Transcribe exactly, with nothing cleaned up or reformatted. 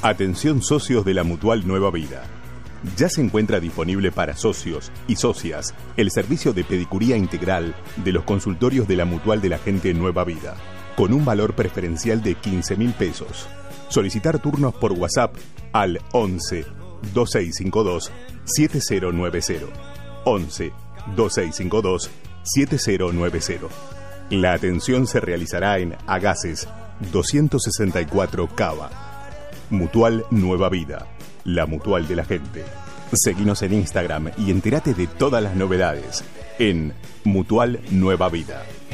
Atención socios de la Mutual Nueva Vida. Ya se encuentra disponible para socios y socias el servicio de pedicuría integral de los consultorios de la Mutual de la Gente Nueva Vida, con un valor preferencial de quince mil pesos. Solicitar turnos por WhatsApp al once, veintiséis cincuenta y dos, setenta noventa. once, veintiséis cincuenta y dos, setenta noventa. La atención se realizará en Agaces doscientos sesenta y cuatro Cava. Mutual Nueva Vida, la Mutual de la Gente. Seguinos en Instagram y entérate de todas las novedades en Mutual Nueva Vida.